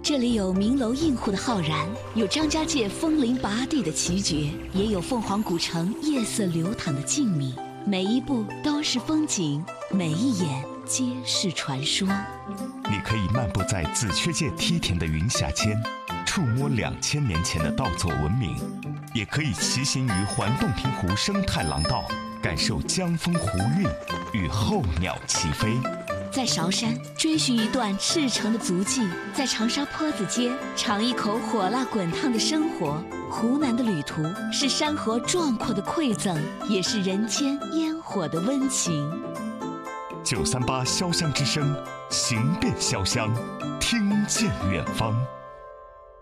这里有名楼映户的浩然，有张家界风铃拔地的奇绝，也有凤凰古城夜色流淌的静谧。每一步都是风景，每一眼皆是传说。 你可以漫步在紫雀界梯田的云霞间，触摸2000年前的稻作文明；也可以骑行于环洞庭湖生态廊道，感受江风湖韵与候鸟齐飞。 在韶山追寻一段赤诚的足迹，在长沙坡子街尝一口火辣滚烫的生活。湖南的旅途是山河壮阔的馈赠，也是人间烟火的温情。 938潇湘之声，行遍潇湘，听见远方。